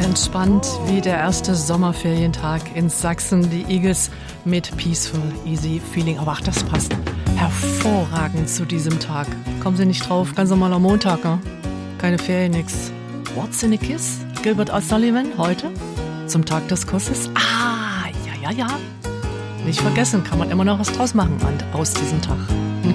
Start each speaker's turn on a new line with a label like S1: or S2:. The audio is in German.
S1: Entspannt wie der erste Sommerferientag in Sachsen. Die Eagles mit Peaceful, Easy Feeling. Aber ach, das passt hervorragend zu diesem Tag. Kommen Sie nicht drauf? Ganz normaler Montag, ne? Keine Ferien, nix. What's in a Kiss? Gilbert O'Sullivan heute zum Tag des Kusses. Ah, ja. Nicht vergessen, kann man immer noch was draus machen aus diesem Tag.